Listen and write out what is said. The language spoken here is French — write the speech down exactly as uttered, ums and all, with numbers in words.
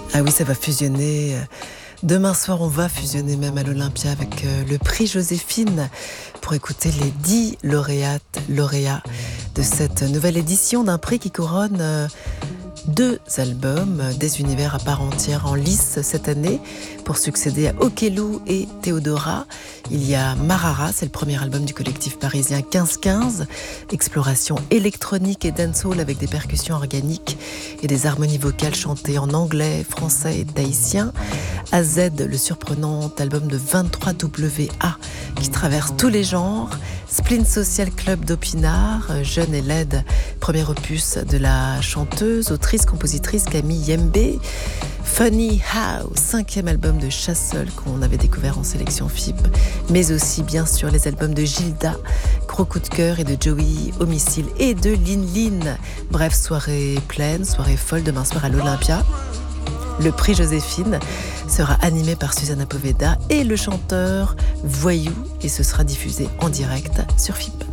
Ah oui, ça va fusionner. Demain soir, on va fusionner même à l'Olympia avec le prix Joséphine pour écouter les dix lauréates, lauréats de cette nouvelle édition d'un prix qui couronne deux albums, des univers à part entière en lice cette année. Pour succéder à Okello et Théodora, il y a Marara, c'est le premier album du collectif parisien quinze quinze, exploration électronique et dancehall avec des percussions organiques et des harmonies vocales chantées en anglais, français et tahitien. A Z, le surprenant album de vingt-trois W A qui traverse tous les genres. Splint Social Club d'Opinard, jeune et laide, premier opus de la chanteuse, autrice, compositrice Camille Yembe. Funny How, cinquième album de Chassol qu'on avait découvert en sélection F I P, mais aussi bien sûr les albums de Gilda, gros coup de cœur, et de Joey Homicile et de Lin Lin. Bref, soirée pleine, soirée folle demain soir à l'Olympia. Le prix Joséphine sera animé par Susanna Poveda et le chanteur Voyou, et ce sera diffusé en direct sur F I P.